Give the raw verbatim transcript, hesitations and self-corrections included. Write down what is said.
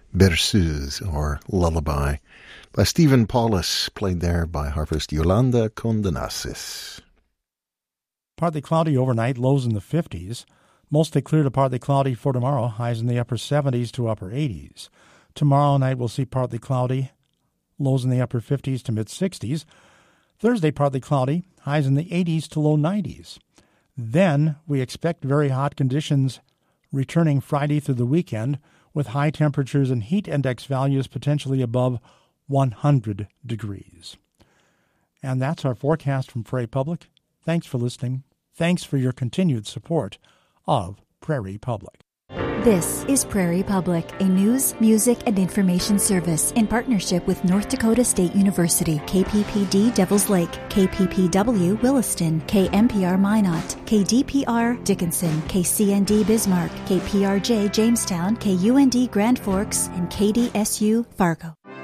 Berceuse, or Lullaby, by Stephen Paulus, played there by harpist Yolanda Condenasis. Partly cloudy overnight, lows in the fifties. Mostly clear to partly cloudy for tomorrow, highs in the upper seventies to upper eighties. Tomorrow night we'll see partly cloudy, lows in the upper fifties to mid-sixties. Thursday, partly cloudy, highs in the eighties to low nineties. Then we expect very hot conditions returning Friday through the weekend, with high temperatures and heat index values potentially above one hundred degrees. And that's our forecast from Prairie Public. Thanks for listening. Thanks for your continued support of Prairie Public. This is Prairie Public, a news, music, and information service in partnership with North Dakota State University, K P P D Devils Lake, K P P W Williston, K M P R Minot, K D P R Dickinson, K C N D Bismarck, K P R J Jamestown, K U N D Grand Forks, and K D S U Fargo.